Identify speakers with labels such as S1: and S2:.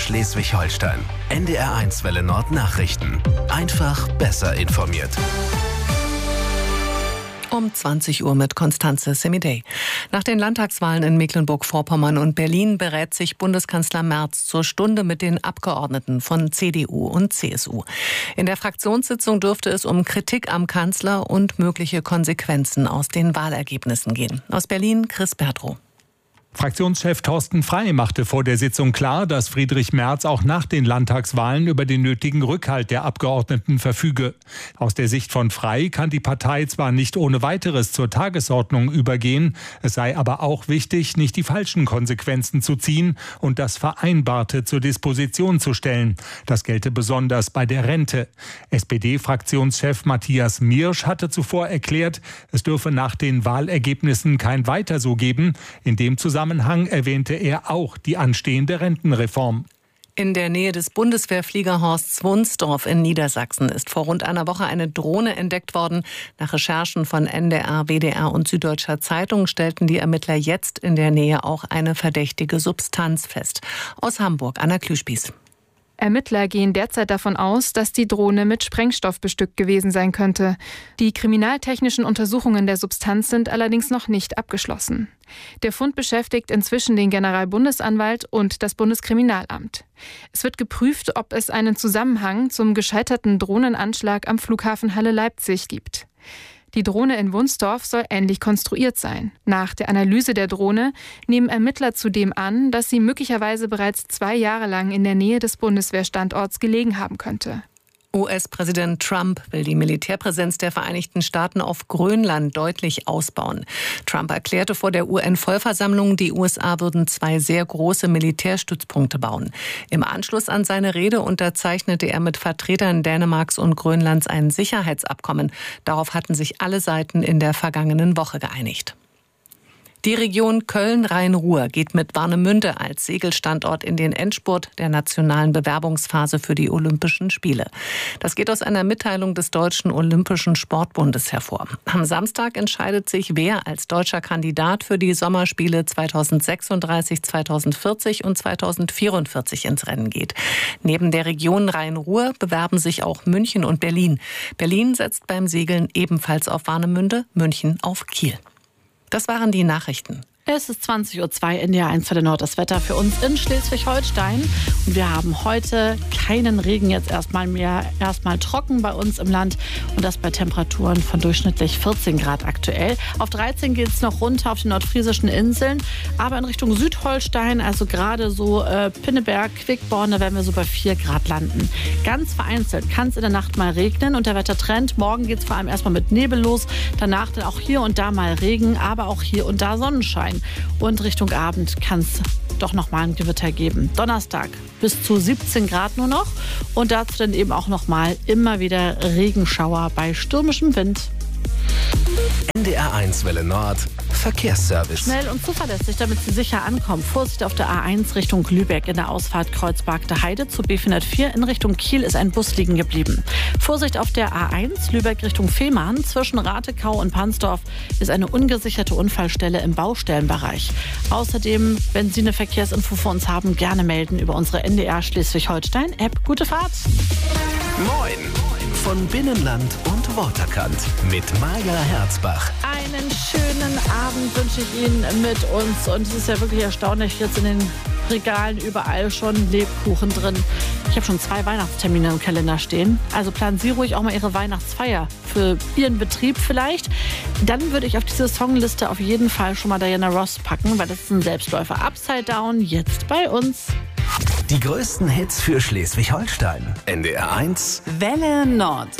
S1: Schleswig-Holstein. NDR1 Welle Nord Nachrichten. Einfach besser informiert.
S2: Um 20 Uhr mit Constanze Semidey. Nach den Landtagswahlen in Mecklenburg-Vorpommern und Berlin berät sich Bundeskanzler Merz zur Stunde mit den Abgeordneten von CDU und CSU. In der Fraktionssitzung dürfte es um Kritik am Kanzler und mögliche Konsequenzen aus den Wahlergebnissen gehen. Aus Berlin, Chris Bertrow.
S3: Fraktionschef Thorsten Frey machte vor der Sitzung klar, dass Friedrich Merz auch nach den Landtagswahlen über den nötigen Rückhalt der Abgeordneten verfüge. Aus der Sicht von Frey kann die Partei zwar nicht ohne weiteres zur Tagesordnung übergehen, es sei aber auch wichtig, nicht die falschen Konsequenzen zu ziehen und das Vereinbarte zur Disposition zu stellen. Das gelte besonders bei der Rente. SPD-Fraktionschef Matthias Miersch hatte zuvor erklärt, es dürfe nach den Wahlergebnissen kein Weiter so geben. In dem Zusammenhang erwähnte er auch die anstehende Rentenreform.
S2: In der Nähe des Bundeswehrfliegerhorsts Wunsdorf in Niedersachsen ist vor rund einer Woche eine Drohne entdeckt worden. Nach Recherchen von NDR, WDR und Süddeutscher Zeitung stellten die Ermittler jetzt in der Nähe auch eine verdächtige Substanz fest. Aus Hamburg, Anna Klüspieß.
S4: Ermittler gehen derzeit davon aus, dass die Drohne mit Sprengstoff bestückt gewesen sein könnte. Die kriminaltechnischen Untersuchungen der Substanz sind allerdings noch nicht abgeschlossen. Der Fund beschäftigt inzwischen den Generalbundesanwalt und das Bundeskriminalamt. Es wird geprüft, ob es einen Zusammenhang zum gescheiterten Drohnenanschlag am Flughafen Halle-Leipzig gibt. Die Drohne in Wunsdorf soll ähnlich konstruiert sein. Nach der Analyse der Drohne nehmen Ermittler zudem an, dass sie möglicherweise bereits 2 Jahre lang in der Nähe des Bundeswehrstandorts gelegen haben könnte.
S2: US-Präsident Trump will die Militärpräsenz der Vereinigten Staaten auf Grönland deutlich ausbauen. Trump erklärte vor der UN-Vollversammlung, die USA würden 2 sehr große Militärstützpunkte bauen. Im Anschluss an seine Rede unterzeichnete er mit Vertretern Dänemarks und Grönlands ein Sicherheitsabkommen. Darauf hatten sich alle Seiten in der vergangenen Woche geeinigt. Die Region Köln-Rhein-Ruhr geht mit Warnemünde als Segelstandort in den Endspurt der nationalen Bewerbungsphase für die Olympischen Spiele. Das geht aus einer Mitteilung des Deutschen Olympischen Sportbundes hervor. Am Samstag entscheidet sich, wer als deutscher Kandidat für die Sommerspiele 2036, 2040 und 2044 ins Rennen geht. Neben der Region Rhein-Ruhr bewerben sich auch München und Berlin. Berlin setzt beim Segeln ebenfalls auf Warnemünde, München auf Kiel. Das waren die Nachrichten.
S5: Es ist 20.02 Uhr, NDR1 Welle Nord, das Wetter für uns in Schleswig-Holstein. Und wir haben heute keinen Regen, jetzt erstmal trocken bei uns im Land. Und das bei Temperaturen von durchschnittlich 14 Grad aktuell. Auf 13 geht es noch runter auf den nordfriesischen Inseln. Aber in Richtung Südholstein, also gerade so Pinneberg, Quickborn, da werden wir so bei 4 Grad landen. Ganz vereinzelt kann es in der Nacht mal regnen und der Wettertrend. Morgen geht es vor allem erstmal mit Nebel los. Danach dann auch hier und da mal Regen, aber auch hier und da Sonnenschein. Und Richtung Abend kann es doch noch mal ein Gewitter geben. Donnerstag bis zu 17 Grad nur noch. Und dazu dann eben auch noch mal immer wieder Regenschauer bei stürmischem Wind.
S1: NDR1 Welle Nord Verkehrsservice.
S5: Schnell und zuverlässig, damit Sie sicher ankommen. Vorsicht auf der A1 Richtung Lübeck in der Ausfahrt Kreuzberg-der Heide. Zu B404 in Richtung Kiel ist ein Bus liegen geblieben. Vorsicht auf der A1 Lübeck Richtung Fehmarn. Zwischen Ratekau und Pansdorf ist eine ungesicherte Unfallstelle im Baustellenbereich. Außerdem, wenn Sie eine Verkehrsinfo für uns haben, gerne melden über unsere NDR Schleswig-Holstein-App. Gute Fahrt!
S1: Moin! Von Binnenland und Waterkant mit Maja Herzbach.
S5: Einen schönen Abend wünsche ich Ihnen mit uns. Und es ist ja wirklich erstaunlich, jetzt in den Regalen überall schon Lebkuchen drin. Ich habe schon 2 Weihnachtstermine im Kalender stehen. Also planen Sie ruhig auch mal Ihre Weihnachtsfeier für Ihren Betrieb vielleicht. Dann würde ich auf diese Songliste auf jeden Fall schon mal Diana Ross packen, weil das ist ein Selbstläufer. Upside Down, jetzt bei uns.
S1: Die größten Hits für Schleswig-Holstein. NDR1
S5: Welle Nord.